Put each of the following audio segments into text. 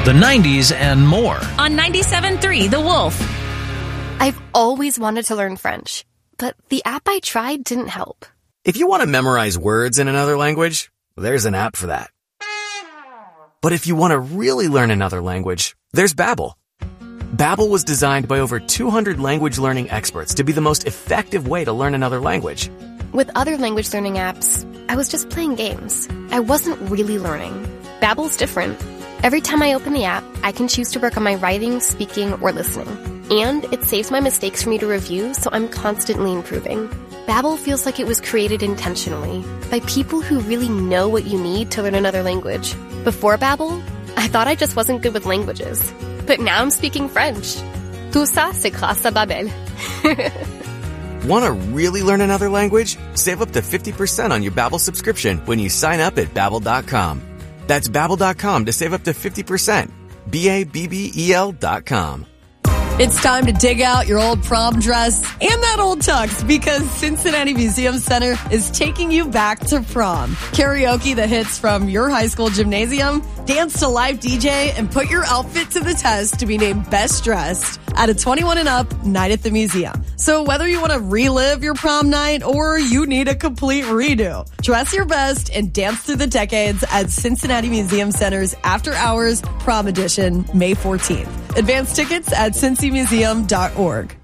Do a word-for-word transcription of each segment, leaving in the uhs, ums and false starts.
the nineties, and more. On ninety-seven point three The Wolf. I've always wanted to learn French, but the app I tried didn't help. If you want to memorize words in another language, there's an app for that. But if you want to really learn another language, there's Babbel. Babbel was designed by over two hundred language learning experts to be the most effective way to learn another language. With other language learning apps, I was just playing games. I wasn't really learning. Babbel's different. Every time I open the app, I can choose to work on my writing, speaking, or listening. And it saves my mistakes for me to review, so I'm constantly improving. Babbel feels like it was created intentionally by people who really know what you need to learn another language. Before Babbel, I thought I just wasn't good with languages. But now I'm speaking French. Tout ça, c'est grâce à Babbel. Want to really learn another language? Save up to fifty percent on your Babbel subscription when you sign up at Babbel dot com. That's Babbel dot com to save up to fifty percent. B A B B E L dot com. It's time to dig out your old prom dress and that old tux because Cincinnati Museum Center is taking you back to prom. Karaoke the hits from your high school gymnasium, dance to live D J, and put your outfit to the test to be named Best Dressed at a twenty-one and up night at the museum. So whether you want to relive your prom night or you need a complete redo, dress your best and dance through the decades at Cincinnati Museum Center's After Hours Prom Edition, May fourteenth. Advance tickets at cincy museum dot org.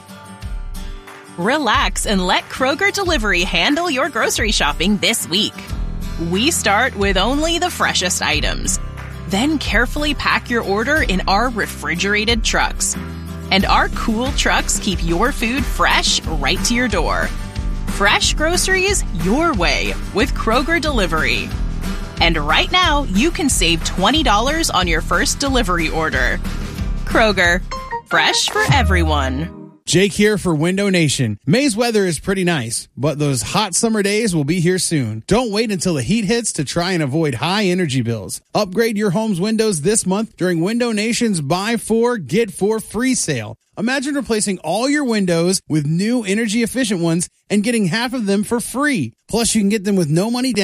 Relax and let Kroger Delivery handle your grocery shopping this week. We start with only the freshest items. Then carefully pack your order in our refrigerated trucks. And our cool trucks keep your food fresh right to your door. Fresh groceries your way with Kroger Delivery. And right now, you can save twenty dollars on your first delivery order. Kroger, fresh for everyone. Jake here for Window Nation. May's weather is pretty nice, but those hot summer days will be here soon. Don't wait until the heat hits to try and avoid high energy bills. Upgrade your home's windows this month during Window Nation's Buy Four, Get Four free sale. Imagine replacing all your windows with new energy efficient ones and getting half of them for free. Plus, you can get them with no money down.